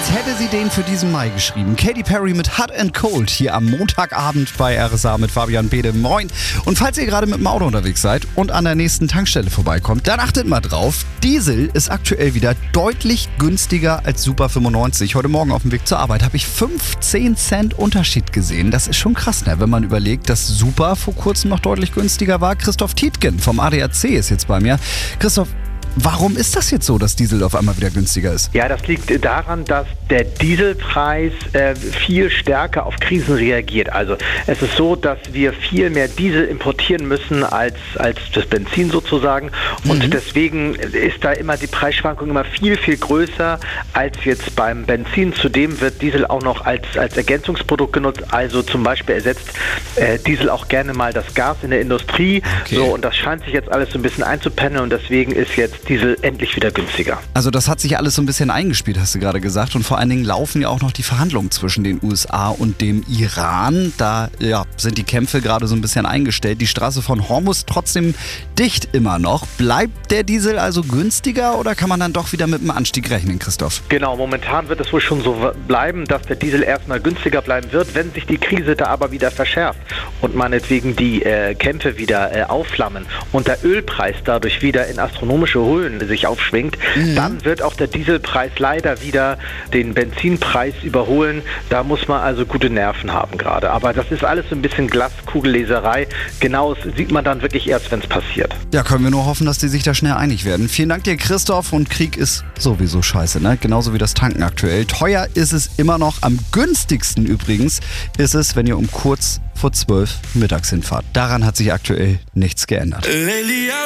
als hätte sie den für diesen Mai geschrieben. Katy Perry mit Hot and Cold hier am Montagabend bei RSA mit Fabian Bede. Moin. Und falls ihr gerade mit dem Auto unterwegs seid und an der nächsten Tankstelle vorbeikommt, dann achtet mal drauf. Diesel ist aktuell wieder deutlich günstiger als Super 95. Heute Morgen auf dem Weg zur Arbeit habe ich 15 Cent Unterschied gesehen. Das ist schon krass, ne? Wenn man überlegt, dass Super vor kurzem noch deutlich günstiger war. Christoph Tietgen vom ADAC ist jetzt bei mir. Christoph, warum ist das jetzt so, dass Diesel auf einmal wieder günstiger ist? Ja, das liegt daran, dass der Dieselpreis viel stärker auf Krisen reagiert. Also es ist so, dass wir viel mehr Diesel importieren müssen als das Benzin sozusagen. Und deswegen ist da immer die Preisschwankung immer viel, viel größer als jetzt beim Benzin. Zudem wird Diesel auch noch als Ergänzungsprodukt genutzt. Also zum Beispiel ersetzt Diesel auch gerne mal das Gas in der Industrie. Okay. So, und das scheint sich jetzt alles so ein bisschen einzupendeln und deswegen ist jetzt Diesel endlich wieder günstiger. Also das hat sich alles so ein bisschen eingespielt, hast du gerade gesagt. Und vor allen Dingen laufen ja auch noch die Verhandlungen zwischen den USA und dem Iran. Da sind die Kämpfe gerade so ein bisschen eingestellt. Die Straße von Hormuz trotzdem dicht immer noch. Bleibt der Diesel also günstiger oder kann man dann doch wieder mit einem Anstieg rechnen, Christoph? Genau, momentan wird es wohl schon so bleiben, dass der Diesel erstmal günstiger bleiben wird. Wenn sich die Krise da aber wieder verschärft und meinetwegen die Kämpfe wieder aufflammen und der Ölpreis dadurch wieder in astronomische Höhen sich aufschwingt, dann wird auch der Dieselpreis leider wieder den Benzinpreis überholen. Da muss man also gute Nerven haben gerade. Aber das ist alles so ein bisschen Glaskugelleserei. Genaues sieht man dann wirklich erst, wenn es passiert. Ja, können wir nur hoffen, dass die sich da schnell einig werden. Vielen Dank dir, Christoph. Und Krieg ist sowieso scheiße, ne? Genauso wie das Tanken aktuell. Teuer ist es immer noch. Am günstigsten übrigens ist es, wenn ihr um kurz vor 12 mittags hinfahrt. Daran hat sich aktuell nichts geändert.